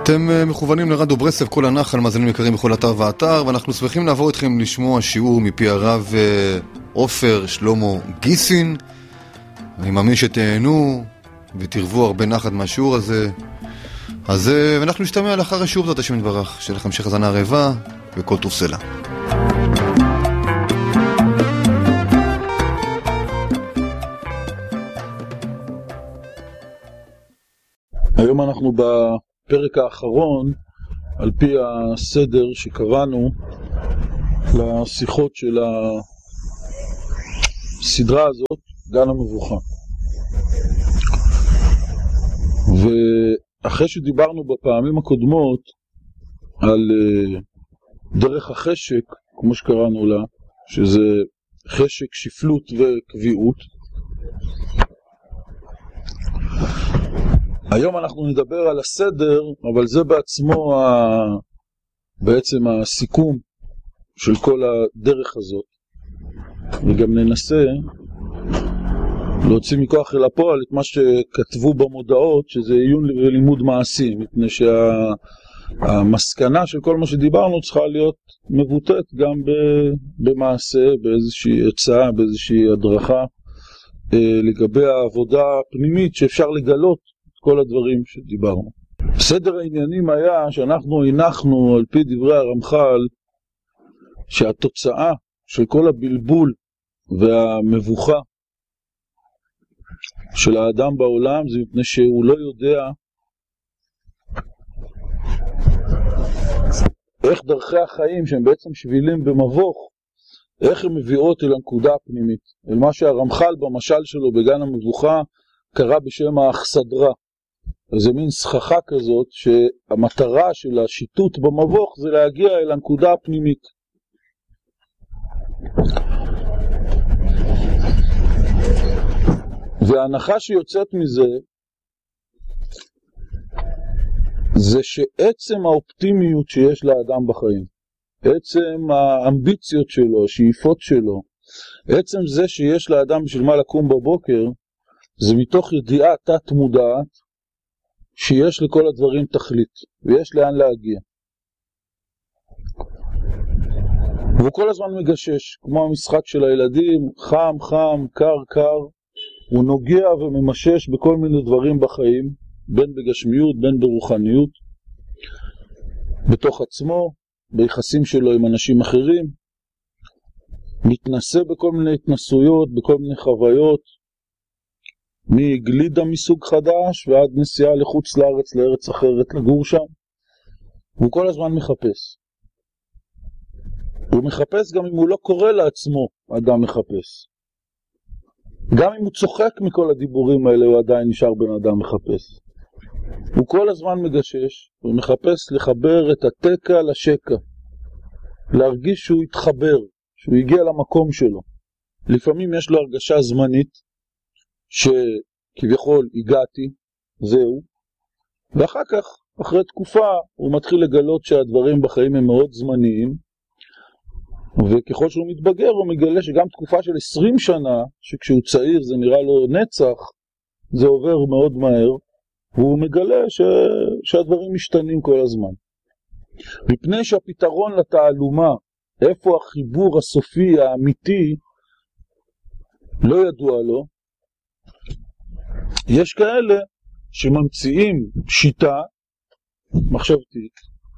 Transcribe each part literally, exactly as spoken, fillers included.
אתם מכוונים לרדיו ברסלב, כל הנחל, מאזינים יקרים בכל אתר ואתר, ואנחנו שמחים לעבור איתכם לשמוע שיעור מפי הרב עופר שלמה גיסין. אני מאמין שתהנו ותרבו הרבה נחת מהשיעור הזה. אז אנחנו נשתמע לאחר השיעור, זאת השם יתברך, שיהיה לכם המשך האזנה רבה וכל טוב סלע. היום אנחנו בפרק האחרון, על פי הסדר שקראנו לשיחות של הסדרה הזאת, גן המבוכה. ואחרי שדיברנו בפעמים הקודמות על דרך החשק, כמו שקראנו לה, שזה חשק, שפלות וקביעות, היום אנחנו נדבר על הסדר, אבל זה בעצמו ה... בעצם הסיכום של כל הדרך הזאת. וגם ננסה להוציא מכוח אל הפועל את מה שכתבו במודעות, שזה עיון ולימוד מעשי, מפני שהמסקנה של כל מה שדיברנו צריכה להיות מבוטאת גם במעשה, באיזושהי הצעה, באיזושהי הדרכה, לגבי העבודה הפנימית שאפשר לגלות כל הדברים שדיברנו. סדר העניינים היה שאנחנו הנחנו על פי דברי הרמח"ל שהתוצאה של כל הבלבול והמבוכה של האדם בעולם זה מפני שהוא לא יודע איך דרכי החיים שהם בעצם שבילים במבוך, איך הם מביאות אל הנקודה הפנימית, אל מה שהרמח"ל במשל שלו בגן המבוכה קרא בשם האכסדרה. זה מין שכחה כזאת שהמטרה של השיטוט במבוך זה להגיע אל הנקודה הפנימית. וההנחה שיוצאת מזה זה שעצם האופטימיות שיש לאדם בחיים, עצם האמביציות שלו, השאיפות שלו, עצם זה שיש לאדם בשביל מה לקום בבוקר, זה מתוך ידיעה תת מודעת שיש לכל הדברים תכלית, ויש לאן להגיע. והוא כל הזמן מגשש, כמו המשחק של הילדים, חם, חם, קר, קר, הוא נוגע וממשש בכל מיני דברים בחיים, בין בגשמיות, בין ברוחניות, בתוך עצמו, ביחסים שלו עם אנשים אחרים, מתנסה בכל מיני התנסויות, בכל מיני חוויות, מגלידה מסוג חדש ועד נסיעה לחוץ לארץ, לארץ אחרת, לגור שם. הוא כל הזמן מחפש. הוא מחפש גם אם הוא לא קורא לעצמו, אדם מחפש. גם אם הוא צוחק מכל הדיבורים האלה, הוא עדיין נשאר בן אדם מחפש. הוא כל הזמן מגשש, הוא מחפש לחבר את התקע לשקע. להרגיש שהוא יתחבר, שהוא יגיע למקום שלו. לפעמים יש לו הרגשה זמנית, שכביכול הגעתי, זהו, ואחר כך, אחרי תקופה, הוא מתחיל לגלות שהדברים בחיים הם מאוד זמניים, וככל שהוא מתבגר, הוא מגלה שגם תקופה של עשרים שנה, שכשהוא צעיר זה נראה לו נצח, זה עובר מאוד מהר, והוא מגלה ש... שהדברים משתנים כל הזמן. מפני שהפתרון לתעלומה, איפה החיבור הסופי האמיתי, לא ידוע לו, יש כאלה שממציאים שיטה מחשבתית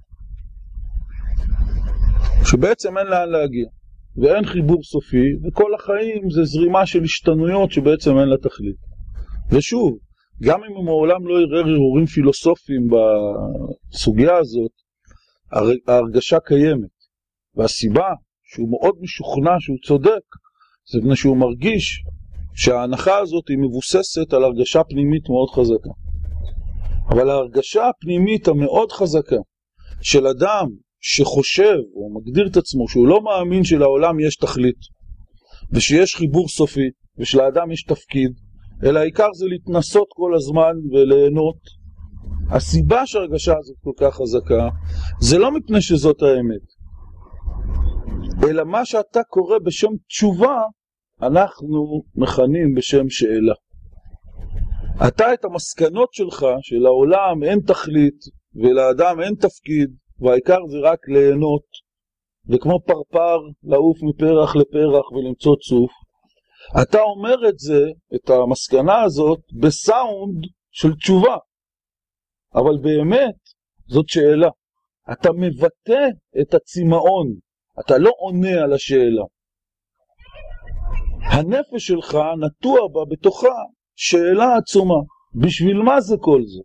שבעצם אין לאן להגיע ואין חיבור סופי, וכל החיים זה זרימה של השתנויות שבעצם אין לה תכלית. ושוב, גם אם העולם לא יראה הרהורים פילוסופיים בסוגיה הזאת, ההרגשה קיימת, והסיבה שהוא מאוד משוכנע שהוא צודק זה בגלל שהוא מרגיש שההנחה הזאת היא מבוססת על הרגשה פנימית מאוד חזקה. אבל ההרגשה הפנימית המאוד חזקה של אדם שחושב או מגדיר את עצמו שהוא לא מאמין שלעולם יש תכלית ושיש חיבור סופי ושלאדם יש תפקיד, אלא העיקר זה להתנסות כל הזמן וליהנות, הסיבה שההרגשה הזאת כל כך חזקה זה לא מפני שזאת האמת, אלא מה שאתה קורא בשם תשובה אנחנו מכנים בשם שאלה. אתה את המסקנות שלך של העולם אין תכלית ולאדם אין תפקיד, והעיקר זה רק ליהנות, וכמו פרפר לעוף מפרח לפרח ולמצוא צוף, אתה אומר את זה, את המסקנה הזאת, בסאונד של תשובה. אבל באמת, זאת שאלה. אתה מבטא את הצמאון, אתה לא עונה על השאלה. הנפש שלך נטוע בה בתוכה שאלה עצומה. בשביל מה זה כל זה?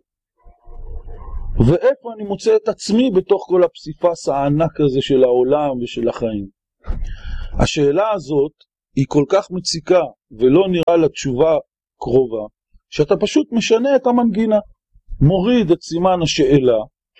ואיפה אני מוצא את עצמי בתוך כל הפסיפס הענק הזה של העולם ושל החיים? השאלה הזאת היא כל כך מציקה ולא נראה לה תשובה קרובה, שאתה פשוט משנה את המנגינה, מוריד את סימן השאלה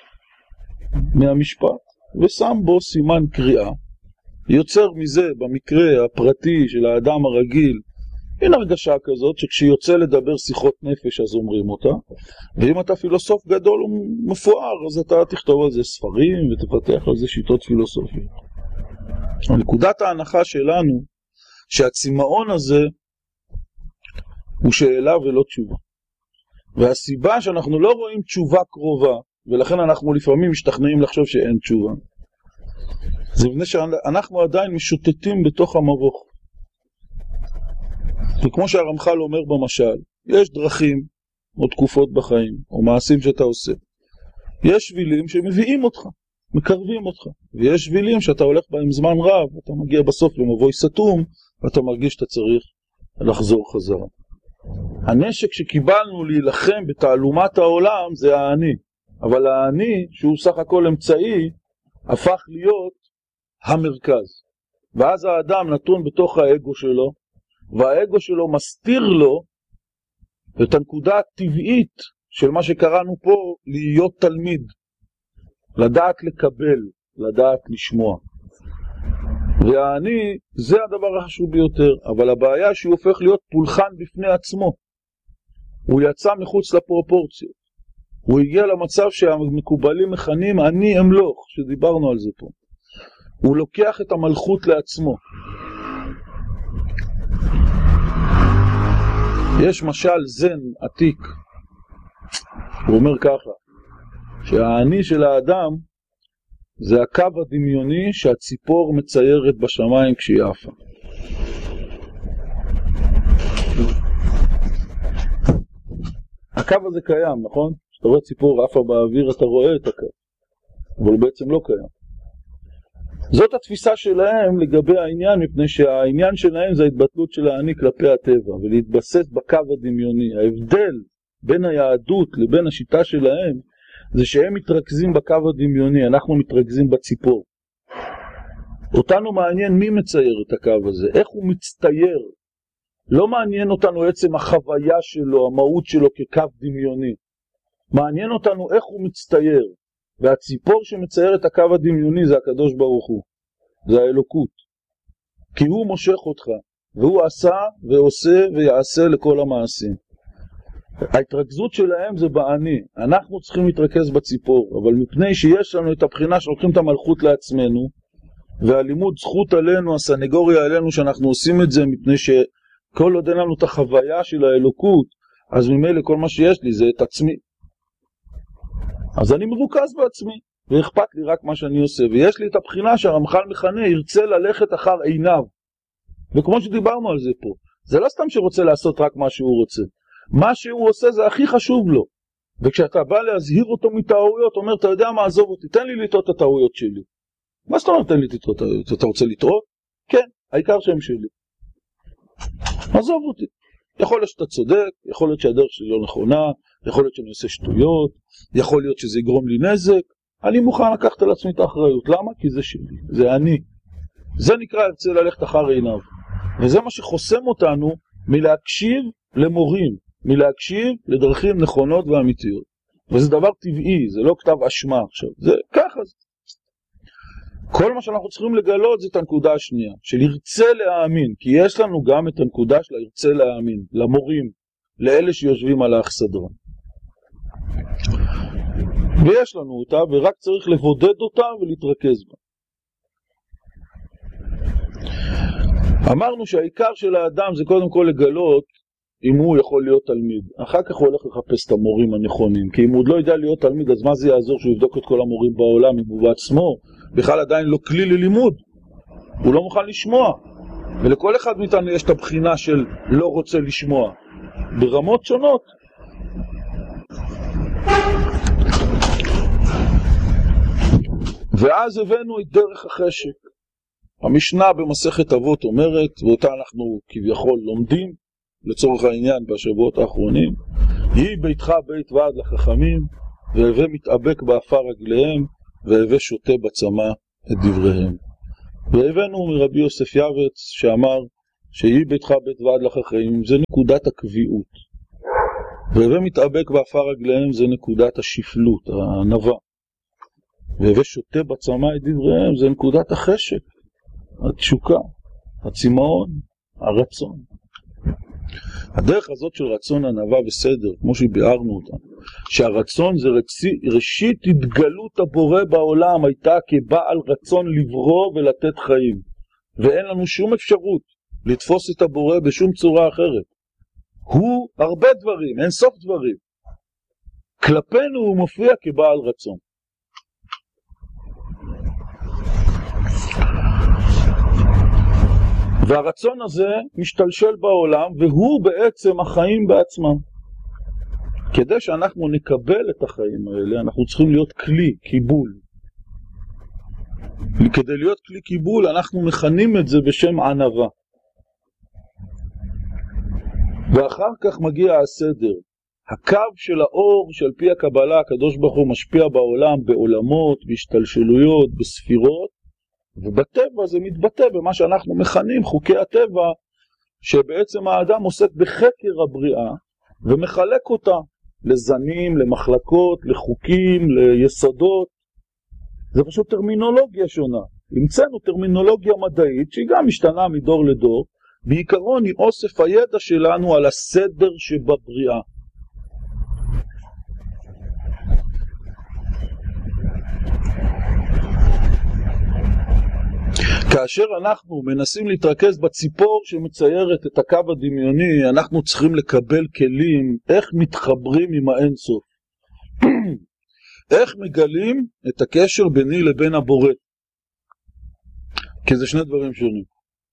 מהמשפט ושם בו סימן קריאה, יוצר מזה במקרה הפרטי של האדם הרגיל אין הרגשה כזאת שכשיוצא לדבר שיחות נפש אז אומרים אותה, ואם אתה פילוסוף גדול ומפואר אז אתה תכתוב על זה ספרים ותפתח על זה שיטות פילוסופיות. נקודת ההנחה שלנו שהצמאון הזה הוא שאלה ולא תשובה, והסיבה שאנחנו לא רואים תשובה קרובה ולכן אנחנו לפעמים משתכנעים לחשוב שאין תשובה, זה מפני שאנחנו עדיין משוטטים בתוך המבוך. וכמו שהרמח"ל אומר במשל, יש דרכים או תקופות בחיים או מעשים שאתה עושה, יש שבילים שמביאים אותך, מקרבים אותך, ויש שבילים שאתה הולך בהם זמן רב, אתה מגיע בסוף למבוי סתום ואתה מרגיש שאתה צריך לחזור חזרה. הנשק שקיבלנו להילחם בתעלומת העולם זה האני, אבל האני שהוא סך הכל אמצעי הפך להיות המרכז, ואז האדם נתון בתוך האגו שלו, והאגו שלו מסתיר לו את הנקודה הטבעית של מה שקראנו פה להיות תלמיד, לדעת לקבל, לדעת לשמוע. והאני זה הדבר החשוב ביותר, אבל הבעיה שהוא הופך להיות פולחן בפני עצמו. הוא יצא מחוץ לפרופורציות, הוא הגיע למצב שהמקובלים מכנים אני אמלוך, שדיברנו על זה פה. הוא לוקח את המלכות לעצמו. יש משל זן עתיק, הוא אומר ככה, שהאני של האדם זה הקו הדמיוני שהציפור מציירת בשמיים כשהיא עפה. הקו הזה קיים, נכון? כשאתה רואה ציפור עפה באוויר אתה רואה את הקו, אבל הוא בעצם לא קיים. זאת התפיסה שלהם לגבי העניין, מפני שהעניין שלהם זה ההתבטלות של האני כלפי הטבע, ולהתבסס בקו הדמיוני. ההבדל בין היהדות לבין השיטה שלהם, זה שהם מתרכזים בקו הדמיוני, אנחנו מתרכזים בציפור. אותנו מעניין מי מצייר את הקו הזה, איך הוא מצטייר. לא מעניין אותנו עצם החוויה שלו, המהות שלו כקו דמיוני. מעניין אותנו איך הוא מצטייר. והציפור שמצייר את הקו הדמיוני זה הקדוש ברוך הוא, זה האלוקות. כי הוא מושך אותך, והוא עשה ועושה ויעשה לכל המעשים. ההתרכזות שלהם זה בעני, אנחנו צריכים להתרכז בציפור, אבל מפני שיש לנו את הבחינה שלוקחים את המלכות לעצמנו, והלימוד זכות עלינו, הסנגוריה עלינו שאנחנו עושים את זה, מפני שכל עוד אין לנו את החוויה של האלוקות, אז ממילא כל מה שיש לי זה את עצמי. אז אני מרוכז בעצמי, ואכפת לי רק מה שאני עושה, ויש לי את הבחינה שהרמח"ל מכנה, ירצה ללכת אחר עיניו. וכמו שדיברנו על זה פה, זה לא סתם שרוצה לעשות רק מה שהוא רוצה. מה שהוא עושה זה הכי חשוב לו. וכשאתה בא להזהיר אותו מטעויות, אומר, אתה יודע מה, עזוב אותי, תן לי לטעות את הטעויות שלי. מה זאת אומרת, תן לי לטעות את הטעויות? אתה רוצה לטעות? כן, העיקר שהם שלי. עזוב אותי. יכול להיות שאתה צודק, יכול להיות שהדרך שלי לא נכונה, יכול להיות שאני עושה שטויות, יכול להיות שזה יגרום לי נזק, אני מוכן לקחת על עצמי את האחריות. למה? כי זה שלי, זה אני. זה נקרא ירצה ללכת אחר עיניו. וזה מה שחוסם אותנו מלהקשיב למורים, מלהקשיב לדרכים נכונות ואמיתיות. וזה דבר טבעי, זה לא כתב אשמה עכשיו, זה ככה זה. כל מה שאנחנו צריכים לגלות זה את הנקודה השנייה, של ירצה להאמין, כי יש לנו גם את הנקודה של ירצה להאמין, למורים, לאלה שיושבים על האכסדרה. ויש לנו אותה, ורק צריך לבודד אותה ולהתרכז בה. אמרנו שהעיקר של האדם זה קודם כל לגלות אם הוא יכול להיות תלמיד. אחר כך הוא הולך לחפש את המורים הנכונים, כי אם הוא עוד לא יודע להיות תלמיד, אז מה זה יעזור שהוא יבדוק את כל המורים בעולם, אם הוא בעצמו בכלל עדיין לא כלי ללימוד, הוא לא מוכן לשמוע. ולכל אחד מאיתנו יש את הבחינה של לא רוצה לשמוע, ברמות שונות. ואז הבאנו את דרך החשק. המשנה במסכת אבות אומרת, ואותה אנחנו כביכול לומדים, לצורך העניין בשבועות האחרונים, יהי ביתך בית ועד לחכמים, והווה מתאבק באפר רגליהם, והווה שותה בצמא את דבריהם. והבאנו מרבי יוסף יעבץ שאמר, שיהי ביתך בית ועד לחכמים, זה נקודת הקביעות. והווה מתאבק באפר רגליהם, זה נקודת השפלות, הענווה. והווה שותה בצמא את דבריהם, זה נקודת החשק, התשוקה, הצמאון, הרצון. הדרך הזאת של רצון ענווה וסדר, כמו שביארנו אותה, שהרצון זה רצי, ראשית התגלות הבורא בעולם, הייתה כבעל רצון לברוא ולתת חיים. ואין לנו שום אפשרות לתפוס את הבורא בשום צורה אחרת. הוא הרבה דברים, אין סוף דברים. כלפינו הוא מופיע כבעל רצון. והרצון הזה משתלשל בעולם, והוא בעצם החיים בעצמם. כדי שאנחנו נקבל את החיים האלה, אנחנו צריכים להיות כלי, קיבול. כדי להיות כלי קיבול, אנחנו מכנים את זה בשם ענווה. ואחר כך מגיע הסדר. הקו של האור שעל פי הקבלה, הקדוש ברוך הוא משפיע בעולם, בעולמות, בהשתלשלויות, בספירות, ובטבע זה מתבטא במה שאנחנו מכנים חוקי הטבע, שבעצם האדם עוסק בחקר הבריאה ומחלק אותה לזנים, למחלקות, לחוקים, ליסודות. זה פשוט טרמינולוגיה שונה. המצאנו טרמינולוגיה מדעית שהיא גם משתנה מדור לדור. בעיקרון היא אוסף הידע שלנו על הסדר שבבריאה. כאשר אנחנו מנסים להתרכז בציפור שמציירת את הקו הדמיוני, אנחנו צריכים לקבל כלים איך מתחברים עם האינסוף. איך מגלים את הקשר ביני לבין הבורא. כי זה שני דברים שונים.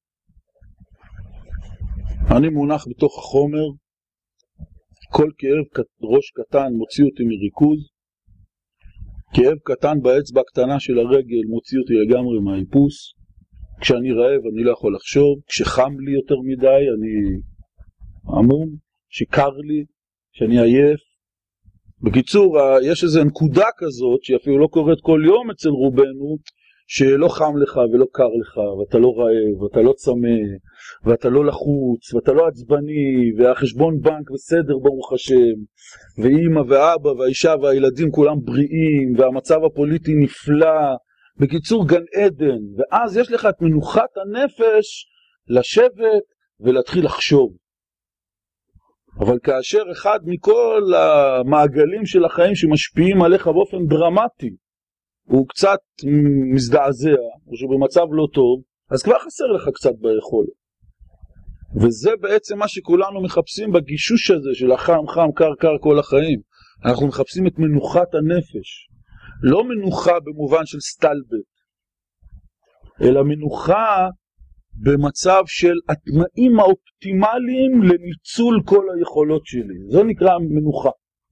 אני מונח בתוך החומר, כל כאב ראש קטן מוציא אותי מריכוז, כאב קטן באצבע הקטנה של הרגל מוציא אותי לגמרי מהאיפוס, כשאני רעב אני לא יכול לחשוב, כשחם לי יותר מדי אני עמום, שקר לי, שאני עייף. בקיצור, יש איזו נקודה כזאת שאפילו לא קורית כל יום אצל רובנו, שלא חם לך ולא קר לך, ואתה לא רעב, ואתה לא צמא, ואתה לא לחוץ, ואתה לא עצבני, והחשבון בנק וסדר ברוך השם, ואמא ואבא והאישה והילדים כולם בריאים, והמצב הפוליטי נפלא, בקיצור גן עדן. ואז יש לך את מנוחת הנפש לשבת ולהתחיל לחשוב. אבל כאשר אחד מכל המעגלים של החיים שמשפיעים עליך באופן דרמטי, הוא קצת מזדעזע, או שהוא במצב לא טוב, אז כבר חסר לך קצת ביכולת. וזה בעצם מה שכולנו מחפשים בגישוש הזה של החם חם קר קר כל החיים. אנחנו מחפשים את מנוחת הנפש. לא מנוחה במובן של סטלבט, אלא מנוחה במצב של התנאים האופטימליים לניצול כל היכולות שלי. זה נקרא מנוחה.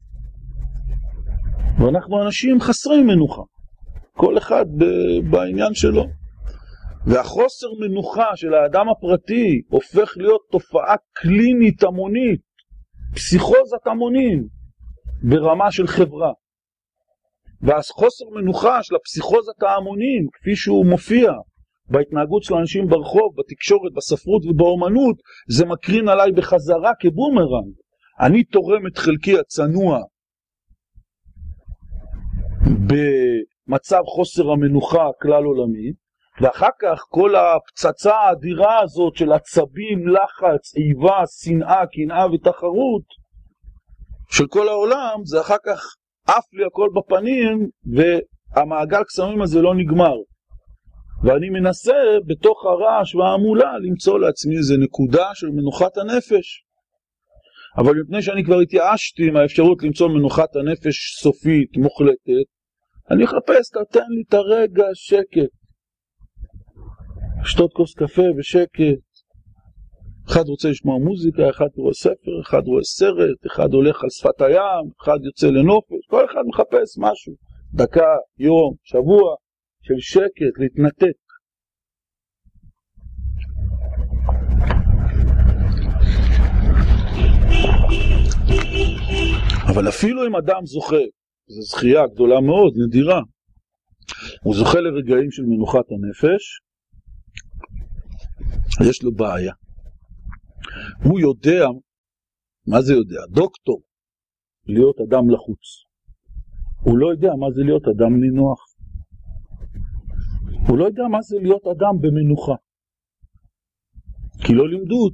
ואנחנו אנשים חסרי מנוחה. כל אחד בעניין שלו. והחוסר מנוחה של האדם הפרטי הופך להיות תופעה קלינית המונית, פסיכוזת המונים, ברמה של חברה. ואז חוסר מנוחה של הפסיכוזת ההמונים, כפי שהוא מופיע בהתנהגות של אנשים ברחוב, בתקשורת, בספרות ובאומנות, זה מקרין עליי בחזרה כבומרנג. אני תורם את חלקי הצנוע במצב חוסר המנוחה הכלל עולמי, ואחר כך כל הפצצה האדירה הזאת של עצבים, לחץ, איבה, שנאה, קנאה ותחרות של כל העולם, זה אחר כך עף לי הכל בפנים, והמעגל קסמים הזה לא נגמר. ואני מנסה בתוך הרעש והעמולה למצוא לעצמי איזה נקודה של מנוחת הנפש. אבל מפני שאני כבר התייאשתי מהאפשרות למצוא מנוחת הנפש סופית, מוחלטת, אני אחפש, תתן לי את הרגע שקט. שתות כוס קפה בשקט. אחד רוצה לשמוע מוזיקה, אחד רואה ספר, אחד רואה סרט, אחד הולך על שפת הים, אחד יוצא לנופש, כל אחד מחפש משהו. דקה, יום, שבוע, של שקט, להתנתק. אבל אפילו אם אדם זוכה, זו זכייה גדולה מאוד, נדירה, הוא זוכה לרגעים של מנוחת הנפש, יש לו בעיה. הוא יודע, מה זה יודע? דוקטור, להיות אדם לחוץ. הוא לא יודע מה זה להיות אדם נינוח. הוא לא יודע מה זה להיות אדם במנוחה. כי לא לימדו אותו.